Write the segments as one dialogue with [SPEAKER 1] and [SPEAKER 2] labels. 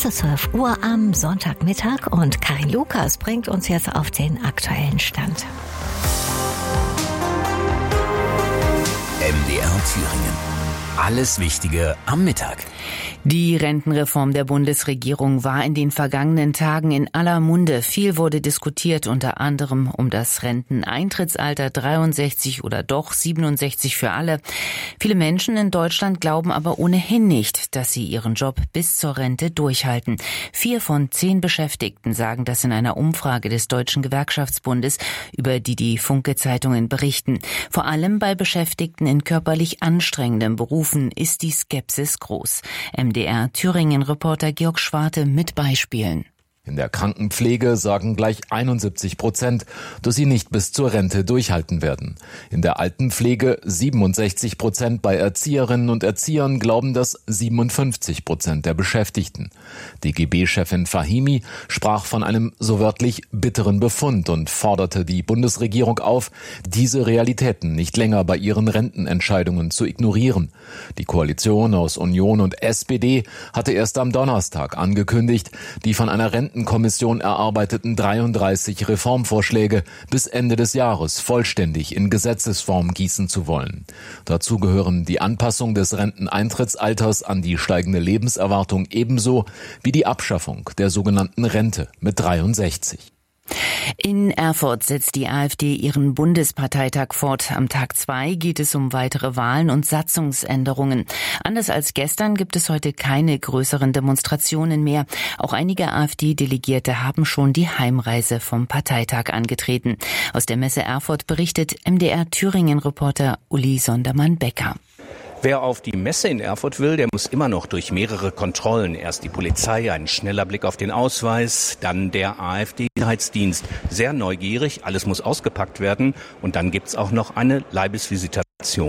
[SPEAKER 1] Es ist 12 Uhr am Sonntagmittag und Karin Lukas bringt uns jetzt auf den aktuellen Stand.
[SPEAKER 2] MDR Thüringen. Alles Wichtige am Mittag.
[SPEAKER 3] Die Rentenreform der Bundesregierung war in den vergangenen Tagen in aller Munde. Viel wurde diskutiert, unter anderem um das Renteneintrittsalter 63 oder doch 67 für alle. Viele Menschen in Deutschland glauben aber ohnehin nicht, dass sie ihren Job bis zur Rente durchhalten. 4 von 10 Beschäftigten sagen das in einer Umfrage des Deutschen Gewerkschaftsbundes, über die Funke-Zeitungen berichten. Vor allem bei Beschäftigten in körperlich anstrengenden Berufen ist die Skepsis groß. MDR Thüringen-Reporter Georg Schwarte mit Beispielen.
[SPEAKER 4] In der Krankenpflege sagen gleich 71%, dass sie nicht bis zur Rente durchhalten werden. In der Altenpflege 67%, bei Erzieherinnen und Erziehern glauben das 57% der Beschäftigten. DGB-Chefin Fahimi sprach von einem so wörtlich bitteren Befund und forderte die Bundesregierung auf, diese Realitäten nicht länger bei ihren Rentenentscheidungen zu ignorieren. Die Koalition aus Union und SPD hatte erst am Donnerstag angekündigt, die von einer Rentenkommission erarbeiteten 33 Reformvorschläge bis Ende des Jahres vollständig in Gesetzesform gießen zu wollen. Dazu gehören die Anpassung des Renteneintrittsalters an die steigende Lebenserwartung ebenso wie die Abschaffung der sogenannten Rente mit 63.
[SPEAKER 3] In Erfurt setzt die AfD ihren Bundesparteitag fort. Am Tag 2 geht es um weitere Wahlen und Satzungsänderungen. Anders als gestern gibt es heute keine größeren Demonstrationen mehr. Auch einige AfD-Delegierte haben schon die Heimreise vom Parteitag angetreten. Aus der Messe Erfurt berichtet MDR Thüringen-Reporter Uli Sondermann-Becker.
[SPEAKER 5] Wer auf die Messe in Erfurt will, der muss immer noch durch mehrere Kontrollen. Erst die Polizei, ein schneller Blick auf den Ausweis, dann der AfD-Sicherheitsdienst. Sehr neugierig, alles muss ausgepackt werden und dann gibt's auch noch eine Leibesvisitation.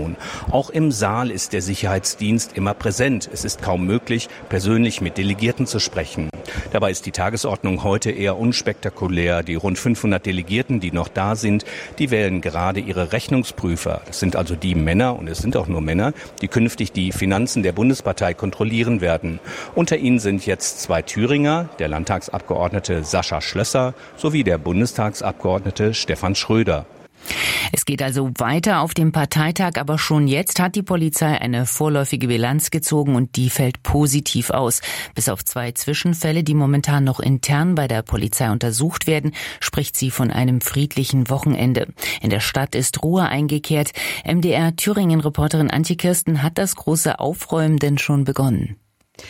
[SPEAKER 5] Auch im Saal ist der Sicherheitsdienst immer präsent. Es ist kaum möglich, persönlich mit Delegierten zu sprechen. Dabei ist die Tagesordnung heute eher unspektakulär. Die rund 500 Delegierten, die noch da sind, die wählen gerade ihre Rechnungsprüfer. Das sind also die Männer, und es sind auch nur Männer, die künftig die Finanzen der Bundespartei kontrollieren werden. Unter ihnen sind jetzt 2 Thüringer, der Landtagsabgeordnete Sascha Schlösser sowie der Bundestagsabgeordnete Stefan Schröder.
[SPEAKER 3] Es geht also weiter auf dem Parteitag, aber schon jetzt hat die Polizei eine vorläufige Bilanz gezogen und die fällt positiv aus. Bis auf 2 Zwischenfälle, die momentan noch intern bei der Polizei untersucht werden, spricht sie von einem friedlichen Wochenende. In der Stadt ist Ruhe eingekehrt. MDR Thüringen-Reporterin Antje Kirsten, hat das große Aufräumen denn schon begonnen?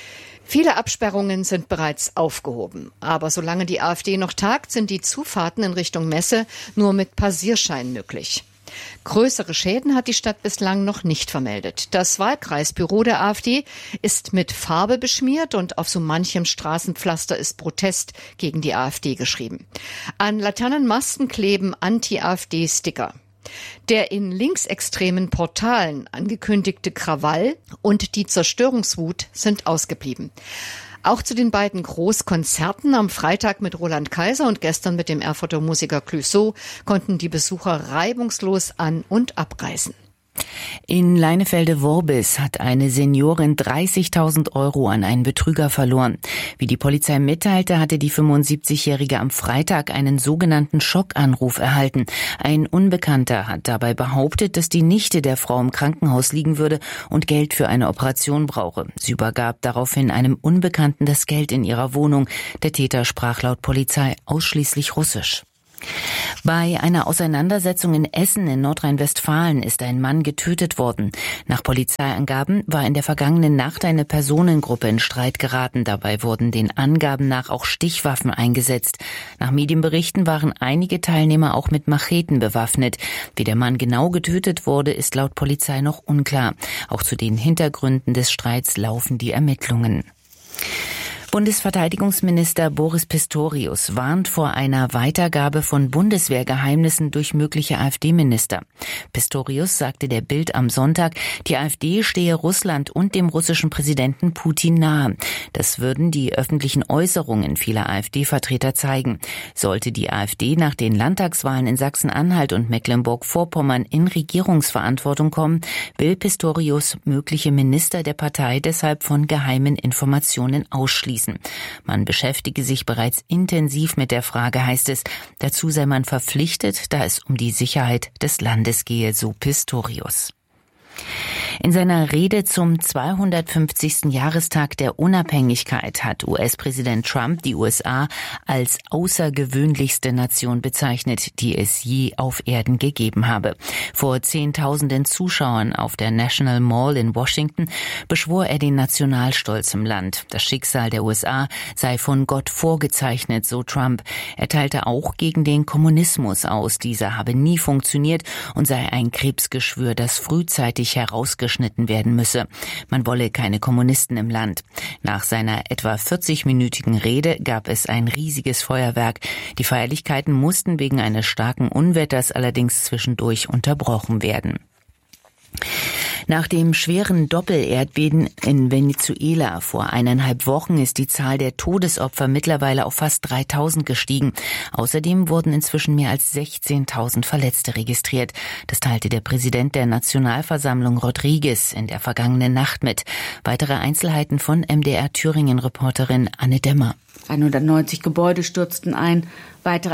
[SPEAKER 6] Viele Absperrungen sind bereits aufgehoben. Aber solange die AfD noch tagt, sind die Zufahrten in Richtung Messe nur mit Passierschein möglich. Größere Schäden hat die Stadt bislang noch nicht vermeldet. Das Wahlkreisbüro der AfD ist mit Farbe beschmiert und auf so manchem Straßenpflaster ist Protest gegen die AfD geschrieben. An Laternenmasten kleben Anti-AfD-Sticker. Der in linksextremen Portalen angekündigte Krawall und die Zerstörungswut sind ausgeblieben. Auch zu den beiden Großkonzerten am Freitag mit Roland Kaiser und gestern mit dem Erfurter Musiker Clouseau konnten die Besucher reibungslos an- und abreisen.
[SPEAKER 3] In Leinefelde-Worbis hat eine Seniorin 30.000 € an einen Betrüger verloren. Wie die Polizei mitteilte, hatte die 75-Jährige am Freitag einen sogenannten Schockanruf erhalten. Ein Unbekannter hat dabei behauptet, dass die Nichte der Frau im Krankenhaus liegen würde und Geld für eine Operation brauche. Sie übergab daraufhin einem Unbekannten das Geld in ihrer Wohnung. Der Täter sprach laut Polizei ausschließlich Russisch. Bei einer Auseinandersetzung in Essen in Nordrhein-Westfalen ist ein Mann getötet worden. Nach Polizeiangaben war in der vergangenen Nacht eine Personengruppe in Streit geraten. Dabei wurden den Angaben nach auch Stichwaffen eingesetzt. Nach Medienberichten waren einige Teilnehmer auch mit Macheten bewaffnet. Wie der Mann genau getötet wurde, ist laut Polizei noch unklar. Auch zu den Hintergründen des Streits laufen die Ermittlungen. Bundesverteidigungsminister Boris Pistorius warnt vor einer Weitergabe von Bundeswehrgeheimnissen durch mögliche AfD-Minister. Pistorius sagte der Bild am Sonntag, die AfD stehe Russland und dem russischen Präsidenten Putin nahe. Das würden die öffentlichen Äußerungen vieler AfD-Vertreter zeigen. Sollte die AfD nach den Landtagswahlen in Sachsen-Anhalt und Mecklenburg-Vorpommern in Regierungsverantwortung kommen, will Pistorius mögliche Minister der Partei deshalb von geheimen Informationen ausschließen. müssen. Man beschäftige sich bereits intensiv mit der Frage, heißt es. Dazu sei man verpflichtet, da es um die Sicherheit des Landes gehe, so Pistorius. In seiner Rede zum 250. Jahrestag der Unabhängigkeit hat US-Präsident Trump die USA als außergewöhnlichste Nation bezeichnet, die es je auf Erden gegeben habe. Vor Zehntausenden Zuschauern auf der National Mall in Washington beschwor er den Nationalstolz im Land. Das Schicksal der USA sei von Gott vorgezeichnet, so Trump. Er teilte auch gegen den Kommunismus aus. Dieser habe nie funktioniert und sei ein Krebsgeschwür, das frühzeitig herausgeschnitten werden müsse. Man wolle keine Kommunisten im Land. Nach seiner etwa 40-minütigen Rede gab es ein riesiges Feuerwerk. Die Feierlichkeiten mussten wegen eines starken Unwetters allerdings zwischendurch unterbrochen werden. Nach dem schweren Doppelerdbeben in Venezuela vor 1,5 Wochen ist die Zahl der Todesopfer mittlerweile auf fast 3.000 gestiegen. Außerdem wurden inzwischen mehr als 16.000 Verletzte registriert. Das teilte der Präsident der Nationalversammlung Rodriguez in der vergangenen Nacht mit. Weitere Einzelheiten von MDR-Thüringen-Reporterin Anne Demmer.
[SPEAKER 7] 190 Gebäude stürzten ein, weitere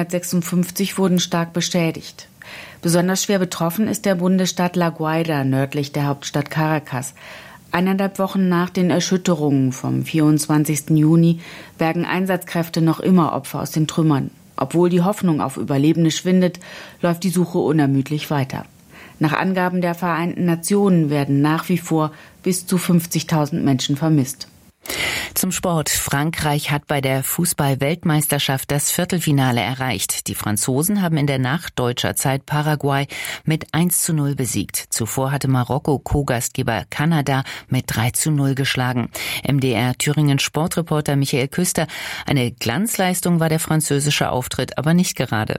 [SPEAKER 7] 856 wurden stark beschädigt. Besonders schwer betroffen ist der Bundesstaat La Guaira, nördlich der Hauptstadt Caracas. 1,5 Wochen nach den Erschütterungen vom 24. Juni bergen Einsatzkräfte noch immer Opfer aus den Trümmern. Obwohl die Hoffnung auf Überlebende schwindet, läuft die Suche unermüdlich weiter. Nach Angaben der Vereinten Nationen werden nach wie vor bis zu 50.000 Menschen vermisst.
[SPEAKER 3] Zum Sport. Frankreich hat bei der Fußball-Weltmeisterschaft das Viertelfinale erreicht. Die Franzosen haben in der Nacht deutscher Zeit Paraguay mit 1:0 besiegt. Zuvor hatte Marokko Co-Gastgeber Kanada mit 3:0 geschlagen. MDR Thüringen Sportreporter Michael Küster. Eine Glanzleistung war der französische Auftritt aber nicht gerade.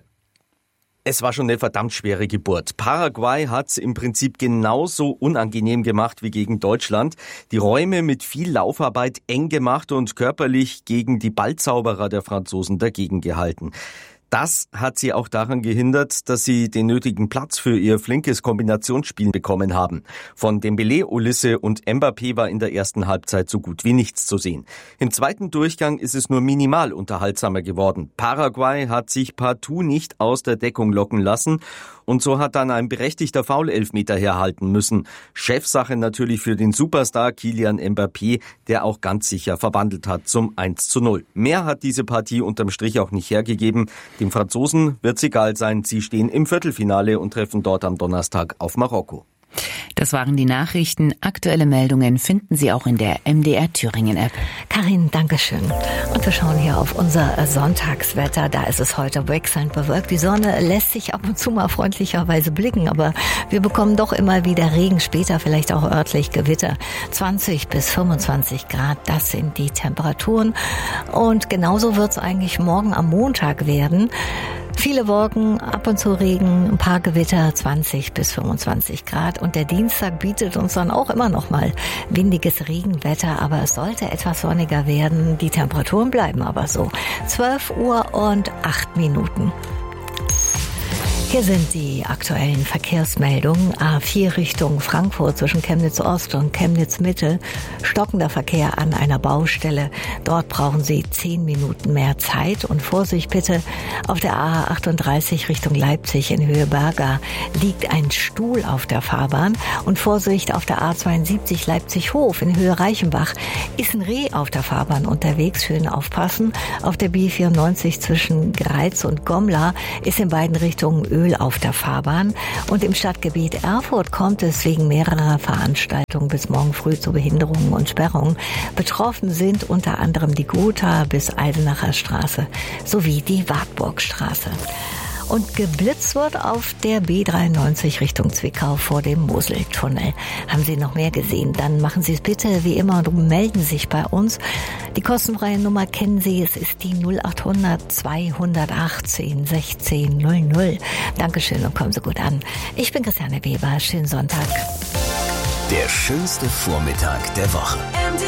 [SPEAKER 8] Es war schon eine verdammt schwere Geburt. Paraguay hat's im Prinzip genauso unangenehm gemacht wie gegen Deutschland. Die Räume mit viel Laufarbeit eng gemacht und körperlich gegen die Ballzauberer der Franzosen dagegen gehalten. Das hat sie auch daran gehindert, dass sie den nötigen Platz für ihr flinkes Kombinationsspiel bekommen haben. Von Dembélé, Olise und Mbappé war in der ersten Halbzeit so gut wie nichts zu sehen. Im zweiten Durchgang ist es nur minimal unterhaltsamer geworden. Paraguay hat sich partout nicht aus der Deckung locken lassen und so hat dann ein berechtigter Foul-Elfmeter herhalten müssen. Chefsache natürlich für den Superstar Kylian Mbappé, der auch ganz sicher verwandelt hat zum 1:0. Mehr hat diese Partie unterm Strich auch nicht hergegeben. Den Franzosen wird's egal sein, sie stehen im Viertelfinale und treffen dort am Donnerstag auf Marokko.
[SPEAKER 3] Das waren die Nachrichten. Aktuelle Meldungen finden Sie auch in der MDR Thüringen App.
[SPEAKER 1] Karin, Dankeschön. Und wir schauen hier auf unser Sonntagswetter. Da ist es heute wechselnd bewölkt. Die Sonne lässt sich ab und zu mal freundlicherweise blicken, aber wir bekommen doch immer wieder Regen, später vielleicht auch örtlich Gewitter. 20 bis 25 Grad, das sind die Temperaturen. Und genauso wird es eigentlich morgen am Montag werden. Viele Wolken, ab und zu Regen, ein paar Gewitter, 20 bis 25 Grad. Und der Dienstag bietet uns dann auch immer noch mal windiges Regenwetter, aber es sollte etwas sonniger werden. Die Temperaturen bleiben aber so. 12:08. Hier sind die aktuellen Verkehrsmeldungen. A4 Richtung Frankfurt zwischen Chemnitz Ost und Chemnitz Mitte. Stockender Verkehr an einer Baustelle. Dort brauchen Sie 10 Minuten mehr Zeit. Und Vorsicht bitte, auf der A38 Richtung Leipzig in Höhe Berga liegt ein Stuhl auf der Fahrbahn. Und Vorsicht, auf der A72 Leipzig-Hof in Höhe Reichenbach ist ein Reh auf der Fahrbahn unterwegs. Schön aufpassen. Auf der B94 zwischen Greiz und Gomla ist in beiden Richtungen Öl auf der Fahrbahn. Und im Stadtgebiet Erfurt kommt es wegen mehrerer Veranstaltungen bis morgen früh zu Behinderungen und Sperrungen. Betroffen sind unter anderem die Gotha bis Eisenacher Straße sowie die Wartburgstraße. Und geblitzt wird auf der B93 Richtung Zwickau vor dem Moseltunnel. Haben Sie noch mehr gesehen? Dann machen Sie es bitte wie immer und melden Sie sich bei uns. Die kostenfreie Nummer kennen Sie, es ist die 0800 218 16 00. Dankeschön und kommen Sie gut an. Ich bin Christiane Weber, schönen Sonntag.
[SPEAKER 2] Der schönste Vormittag der Woche.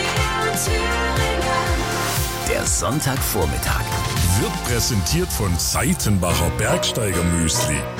[SPEAKER 2] Der Sonntagvormittag.
[SPEAKER 9] Wird präsentiert von Seitenbacher Bergsteiger Müsli.